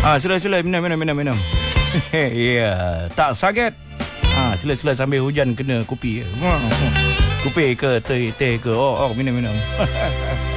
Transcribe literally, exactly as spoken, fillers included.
Ah, sila-sila minum minum minum minum. Ya, yeah. Tak sakit. Ah, sila-sila sambil hujan kena kopi. Kopi ke teh teh ke. Oh, oh minum minum.